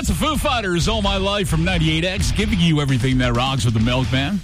the Foo Fighters, All My Life from 98X, giving you everything that rocks with the Milkman.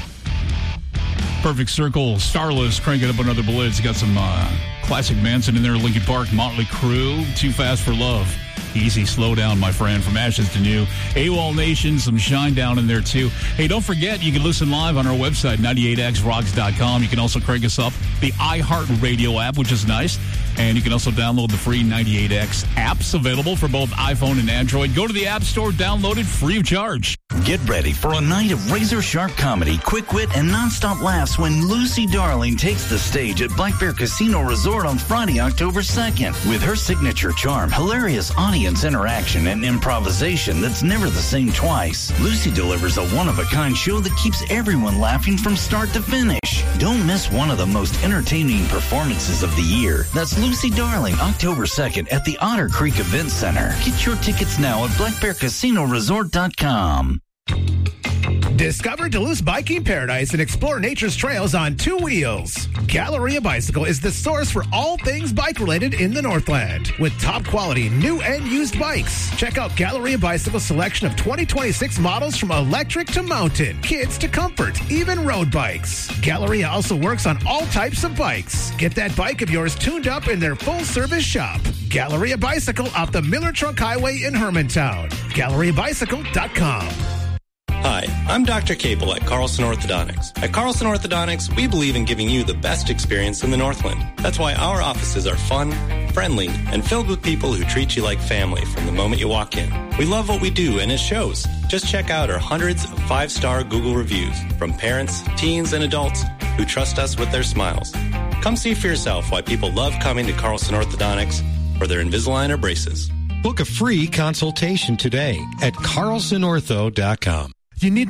Perfect Circle, Starless, cranking up another blitz. Got some classic Manson in there, Linkin Park, Motley Crue, Too Fast for Love. Easy, slow down, my friend, from Ashes to New. AWOL Nation, some Shine Down in there, too. Hey, don't forget, you can listen live on our website, 98xrocks.com. You can also crank us up, the iHeartRadio app, which is nice. And you can also download the free 98X apps available for both iPhone and Android. Go to the App Store, download it free of charge. Get ready for a night of razor-sharp comedy, quick wit, and nonstop laughs when Lucy Darling takes the stage at Black Bear Casino Resort on Friday, October 2nd. With her signature charm, hilarious audience interaction, and improvisation that's never the same twice, Lucy delivers a one-of-a-kind show that keeps everyone laughing from start to finish. Don't miss one of the most entertaining performances of the year. That's Lucy Darling, October 2nd at the Otter Creek Event Center. Get your tickets now at blackbearcasinoresort.com. Discover Duluth's biking paradise and explore nature's trails on two wheels. Galleria Bicycle is the source for all things bike-related in the Northland. With top-quality new and used bikes. Check out Galleria Bicycle's selection of 2026 models from electric to mountain, kids to comfort, even road bikes. Galleria also works on all types of bikes. Get that bike of yours tuned up in their full-service shop. Galleria Bicycle off the Miller Trunk Highway in Hermantown. GalleriaBicycle.com. Hi, I'm Dr. Cable at Carlson Orthodontics. At Carlson Orthodontics, we believe in giving you the best experience in the Northland. That's why our offices are fun, friendly, and filled with people who treat you like family from the moment you walk in. We love what we do, and it shows. Just check out our hundreds of 5-star Google reviews from parents, teens, and adults who trust us with their smiles. Come see for yourself why people love coming to Carlson Orthodontics for their Invisalign or braces. Book a free consultation today at carlsonortho.com. You need